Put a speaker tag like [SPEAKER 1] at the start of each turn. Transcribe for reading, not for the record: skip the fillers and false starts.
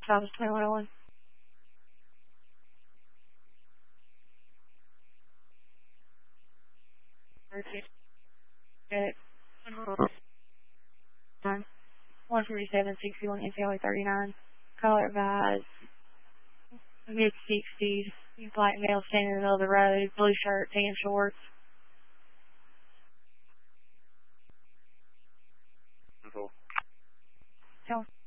[SPEAKER 1] office 2101. At 14761 NCLA 39. Caller advised mid-60s. Black male standing in the middle of the road, blue shirt, tan shorts.
[SPEAKER 2] Control.
[SPEAKER 1] Tell